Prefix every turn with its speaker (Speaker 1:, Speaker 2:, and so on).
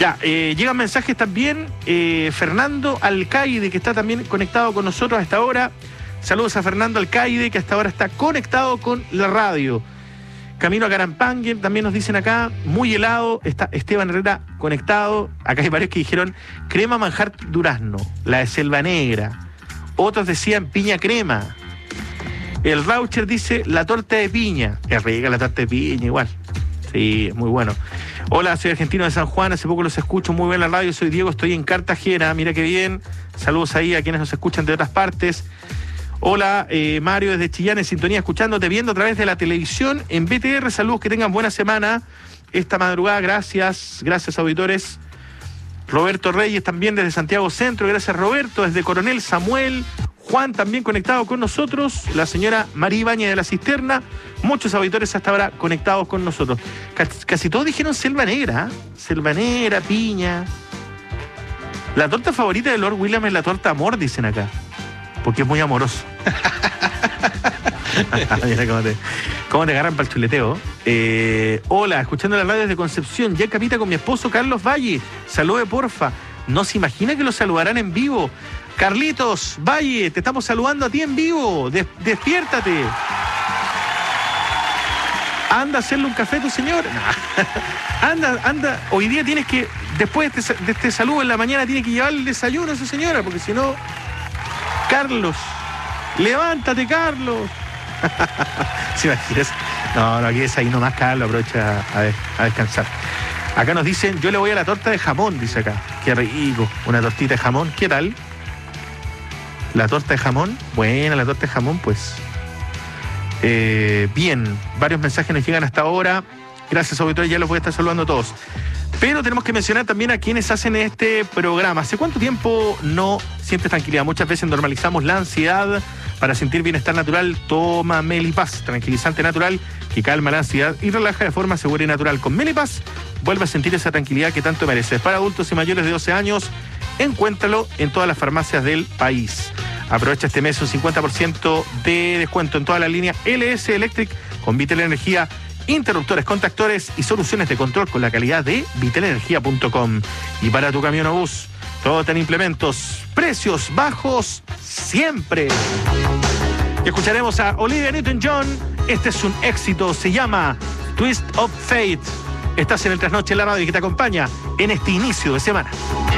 Speaker 1: Ya, llegan mensajes también. Fernando Alcaide, que está también conectado con nosotros a esta hora. Saludos a Fernando Alcaide, que hasta ahora está conectado con la radio. Camino a Carampangue, también nos dicen acá, muy helado. Está Esteban Herrera conectado. Acá hay varios que dijeron crema manjar durazno, la de Selva Negra. Otros decían piña crema. El Raucher dice la torta de piña. Es rica la torta de piña, igual. Sí, es muy bueno. Hola, soy argentino de San Juan, hace poco los escucho muy bien en la radio, soy Diego, estoy en Cartagena, mira qué bien. Saludos ahí a quienes nos escuchan de otras partes. Hola, Mario desde Chillán, en sintonía, escuchándote, viendo a través de la televisión en BTR. Saludos, que tengan buena semana esta madrugada, gracias auditores. Roberto Reyes también desde Santiago Centro, gracias Roberto, desde Coronel Samuel. Juan también conectado con nosotros, la señora María Ibañez de la Cisterna, muchos auditores hasta ahora conectados con nosotros. Casi todos dijeron Selva Negra, Selva Negra, piña. La torta favorita de Lord William es la torta amor, dicen acá, porque es muy amoroso. Mira cómo te agarran para el chuleteo. Hola, escuchando la radio desde Concepción, ya en capita con mi esposo Carlos Valle. Salude, porfa. No se imagina que lo saludarán en vivo. Carlitos Valle, te estamos saludando a ti en vivo. Despiértate. Anda a hacerle un café a tu señor. Anda. Hoy día tienes que, después de este saludo en la mañana, tienes que llevarle el desayuno a su señora, porque si no... Carlos, levántate, Carlos. ¿Se imaginas? No, aquí es ahí nomás, Carlos, aprovecha a descansar. Acá nos dicen, yo le voy a la torta de jamón, dice acá. Qué rico, una tortita de jamón, ¿qué tal? La torta de jamón, buena la torta de jamón, pues. Bien, varios mensajes nos llegan hasta ahora. Gracias, auditores, ya los voy a estar saludando a todos. Pero tenemos que mencionar también a quienes hacen este programa. ¿Hace cuánto tiempo no sientes tranquilidad? Muchas veces normalizamos la ansiedad. Para sentir bienestar natural, toma Melipaz, tranquilizante natural que calma la ansiedad y relaja de forma segura y natural. Con Melipaz, vuelve a sentir esa tranquilidad que tanto mereces. Para adultos y mayores de 12 años, encuéntralo en todas las farmacias del país. Aprovecha este mes un 50% de descuento en toda la línea LS Electric con Vital Energía, interruptores, contactores y soluciones de control con la calidad de vitalenergia.com. Y para tu camión o bus, todo en implementos, precios bajos siempre. Y escucharemos a Olivia Newton-John. Este es un éxito, se llama Twist of Fate. Estás en el Trasnoche en la radio que te acompaña en este inicio de semana.